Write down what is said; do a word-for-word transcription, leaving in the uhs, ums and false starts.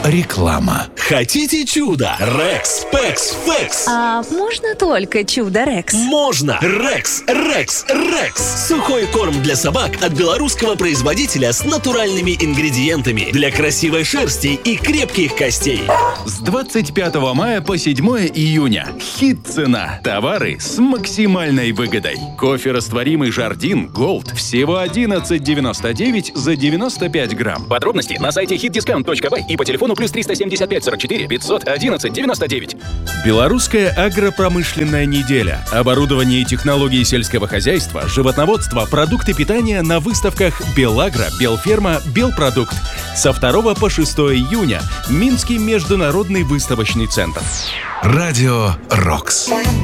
Реклама. Хотите чудо? Рекс, Пекс, Фекс. А можно только чудо Рекс? Можно! Рекс, Рекс, Рекс. Сухой корм для собак от белорусского производителя с натуральными ингредиентами для красивой шерсти и крепких костей. С двадцать пятого мая по седьмое июня. Хит-цена. Товары с максимальной выгодой. Кофе растворимый Жардин Голд всего одиннадцать девяносто девять за девяносто пять грамм. Подробности на сайте хит дискаунт точка бай и по телефону плюс триста семьдесят пять сорок четыре пятьсот одиннадцать девяносто девять. Белорусская агропромышленная неделя. Оборудование и технологии сельского хозяйства, животноводство, продукты питания на выставках Белагро, Белферма, Белпродукт. Со второго по шестое июня. Минский международный выставочный центр. Радио Рокс.